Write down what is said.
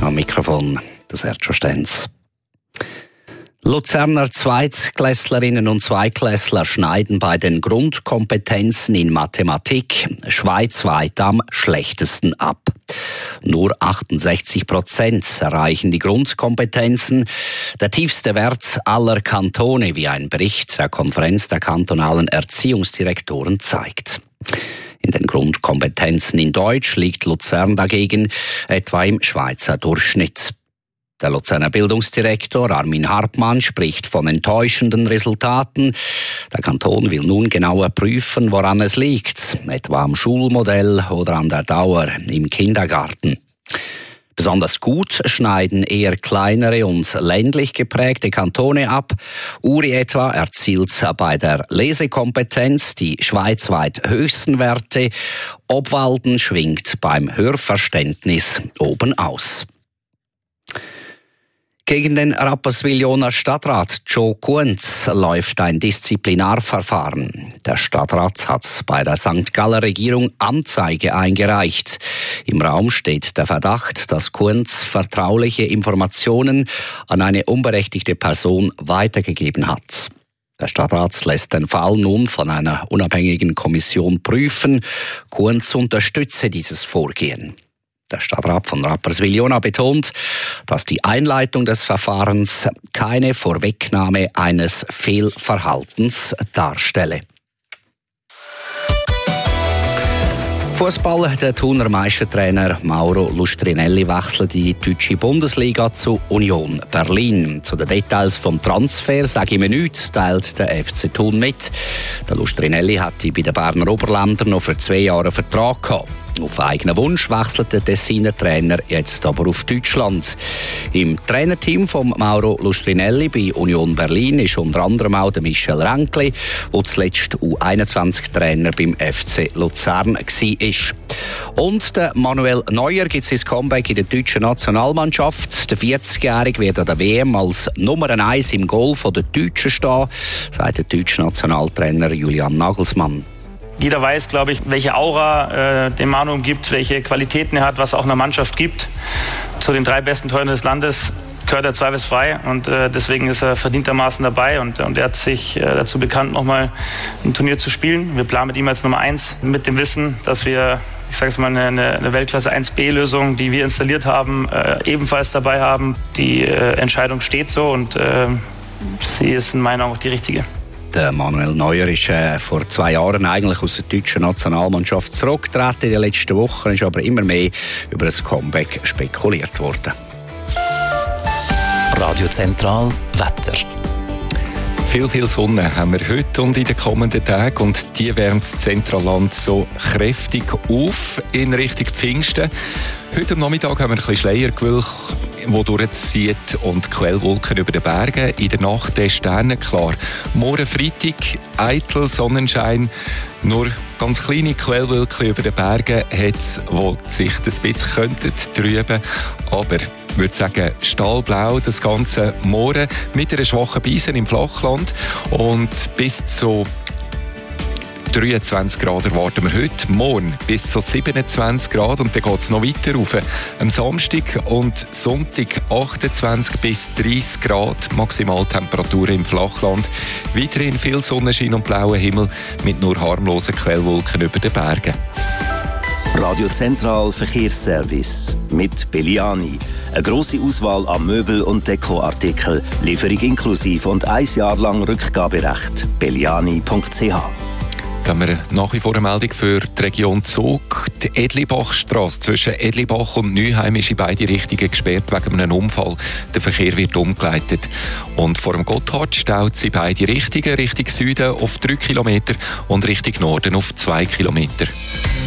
Am Mikrofon der Sergio Stenz. Luzerner Zweitklässlerinnen und Zweitklässler schneiden bei den Grundkompetenzen in Mathematik schweizweit am schlechtesten ab. Nur 68% erreichen die Grundkompetenzen, der tiefste Wert aller Kantone, wie ein Bericht der Konferenz der kantonalen Erziehungsdirektoren zeigt. In den Grundkompetenzen in Deutsch liegt Luzern dagegen etwa im Schweizer Durchschnitt. Der Luzerner Bildungsdirektor Armin Hartmann spricht von enttäuschenden Resultaten. Der Kanton will nun genauer prüfen, woran es liegt, etwa am Schulmodell oder an der Dauer im Kindergarten. Besonders gut schneiden eher kleinere und ländlich geprägte Kantone ab. Uri etwa erzielt bei der Lesekompetenz die schweizweit höchsten Werte. Obwalden schwingt beim Hörverständnis oben aus. Gegen den Rapperswil-Jona Stadtrat Joe Kunz läuft ein Disziplinarverfahren. Der Stadtrat hat bei der St. Galler Regierung Anzeige eingereicht. Im Raum steht der Verdacht, dass Kunz vertrauliche Informationen an eine unberechtigte Person weitergegeben hat. Der Stadtrat lässt den Fall nun von einer unabhängigen Kommission prüfen. Kunz unterstütze dieses Vorgehen. Der Stadtrat von Rapperswil-Jona betont, dass die Einleitung des Verfahrens keine Vorwegnahme eines Fehlverhaltens darstelle. Fußball: Der Thuner Meistertrainer Mauro Lustrinelli wechselt in die deutsche Bundesliga zu Union Berlin. Zu den Details vom Transfer sage ich mir nichts, teilt der FC Thun mit. Der Lustrinelli hatte bei den Berner Oberländern noch für 2 Jahre Vertrag gehabt. Auf eigenen Wunsch wechselt der Tessiner Trainer jetzt aber auf Deutschland. Im Trainerteam von Mauro Lustrinelli bei Union Berlin ist unter anderem auch der Michel Ränkli, der zuletzt U21-Trainer beim FC Luzern war. Und der Manuel Neuer gibt sein Comeback in der deutschen Nationalmannschaft. Der 40-Jährige wird an der WM als Nummer 1 im Goal der Deutschen stehen, sagt der deutsche Nationaltrainer Julian Nagelsmann. Jeder weiß, glaube ich, welche Aura dem Manu gibt, welche Qualitäten er hat, was auch einer Mannschaft gibt. Zu den 3 besten Torhütern des Landes gehört er zweifelsfrei und deswegen ist er verdientermaßen dabei und er hat sich dazu bekannt, nochmal ein Turnier zu spielen. Wir planen mit ihm als Nummer 1 mit dem Wissen, dass wir, ich sage es mal, eine Weltklasse 1B-Lösung, die wir installiert haben, ebenfalls dabei haben. Die Entscheidung steht so und sie ist in meiner Augen auch die richtige. Der Manuel Neuer ist vor 2 Jahren eigentlich aus der deutschen Nationalmannschaft zurückgetreten. In den letzten Wochen ist aber immer mehr über ein Comeback spekuliert worden. Radio Zentral Wetter. Viel Sonne haben wir heute und in den kommenden Tagen und die wärmt das Zentralland so kräftig auf in Richtung Pfingsten. Heute am Nachmittag haben wir ein bisschen Schleiergewölk, das durchzieht und Quellwolken über den Bergen. In der Nacht der Sterne klar. Morgen Freitag, eitel Sonnenschein, nur ganz kleine Quellwolken über den Bergen hat es, die sich ein bisschen trüben könnten. Aber ich würde sagen, stahlblau das ganze Morgen mit einer schwachen Brise im Flachland und bis zu 23 Grad erwarten wir heute, morgen bis zu 27 Grad und dann geht es noch weiter rauf. Am Samstag und Sonntag 28 bis 30 Grad Maximaltemperaturen im Flachland. Weiterhin viel Sonnenschein und blauer Himmel mit nur harmlosen Quellwolken über den Bergen. Radio Zentral Verkehrsservice mit Belliani. Eine grosse Auswahl an Möbel- und Dekoartikeln, Lieferung inklusive und 1 Jahr lang Rückgaberecht. Belliani.ch. Dann haben wir nach wie vor eine Meldung für die Region Zug. Die Edlibachstrasse zwischen Edlibach und Neuheim ist in beide Richtungen gesperrt wegen einem Unfall. Der Verkehr wird umgeleitet. Und vor dem Gotthard staut sie beide Richtungen, Richtung Süden auf 3 Kilometer und Richtung Norden auf 2 Kilometer.